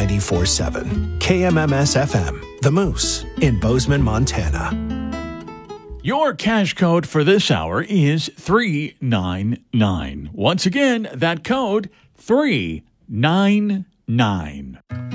94.7. KMMS FM, The Moose, in Bozeman, Montana. Your cash code for this hour is 399. Once again, that code 399.